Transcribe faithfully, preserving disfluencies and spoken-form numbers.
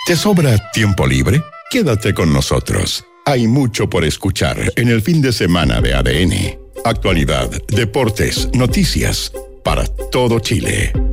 ¿Te sobra tiempo libre? Quédate con nosotros. Hay mucho por escuchar en el fin de semana de A D N. Actualidad, deportes, noticias, para todo Chile.